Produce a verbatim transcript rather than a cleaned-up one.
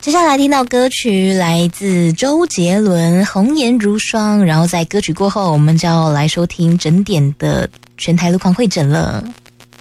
接下来听到歌曲来自周杰伦《红颜如霜》，然后在歌曲过后我们就要来收听整点的全台路况会诊了。